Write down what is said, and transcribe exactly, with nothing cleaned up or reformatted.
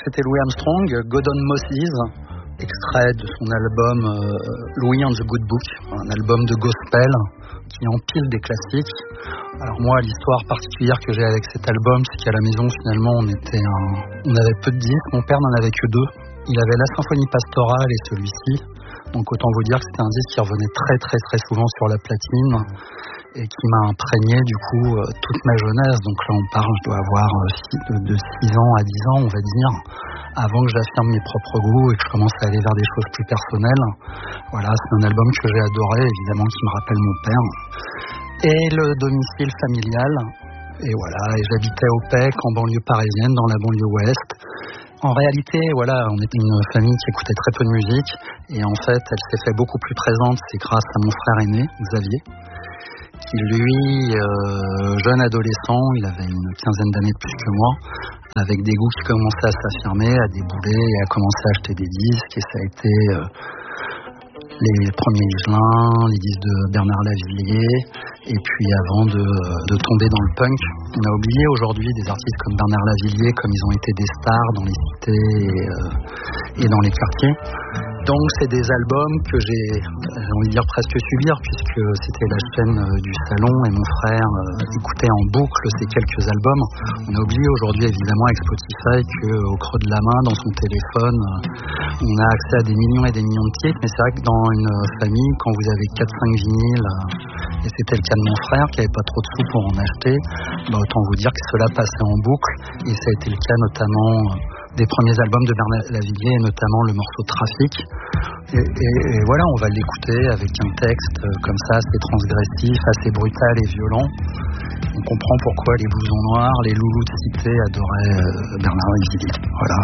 c'était Louis Armstrong, God on Moses, extrait de son album euh, Louis and the Good Book, un album de gospel qui empile des classiques. Alors moi, l'histoire particulière que j'ai avec cet album, c'est qu'à la maison, finalement, on était un... on avait peu de disques. Mon père n'en avait que deux. Il avait la symphonie pastorale et celui-ci. Donc autant vous dire que c'était un disque qui revenait très très très souvent sur la platine et qui m'a imprégné du coup euh, toute ma jeunesse. Donc là, on parle, je dois avoir euh, six, de, de six ans à dix ans, on va dire, avant que j'affirme mes propres goûts et que je commence à aller vers des choses plus personnelles. Voilà, c'est un album que j'ai adoré, évidemment, qui me rappelle mon père. Et le domicile familial. Et voilà, et j'habitais au P E C, en banlieue parisienne, dans la banlieue ouest. En réalité, voilà, on était une famille qui écoutait très peu de musique. Et en fait, elle s'est fait beaucoup plus présente, c'est grâce à mon frère aîné, Xavier, qui lui, euh, jeune adolescent, il avait une quinzaine d'années de plus que moi, avec des goûts qui commençaient à s'affirmer, à débouler et à commencer à acheter des disques. Et ça a été euh, les premiers Higelin, les disques de Bernard Lavilliers, et puis avant de, de tomber dans le punk. On a oublié aujourd'hui des artistes comme Bernard Lavilliers, comme ils ont été des stars dans les cités et, euh, et dans les quartiers. Donc c'est des albums que j'ai, j'ai envie de dire presque subir, puisque c'était la chaîne du salon et mon frère euh, écoutait en boucle ces quelques albums. On a oublié aujourd'hui évidemment avec Spotify qu'au creux de la main, dans son téléphone, on a accès à des millions et des millions de titres, mais c'est vrai que dans une famille, quand vous avez quatre cinq vinyles, et c'était le cas de mon frère qui n'avait pas trop de sous pour en acheter, bah autant vous dire que cela passait en boucle, et ça a été le cas notamment des premiers albums de Bernard Lavilliers, et notamment le morceau Trafic. Et, et, et voilà, on va l'écouter avec un texte comme ça, assez transgressif, assez brutal et violent. On comprend pourquoi les blousons noirs, les loulous de cité adoraient Bernard Lavilliers. Voilà,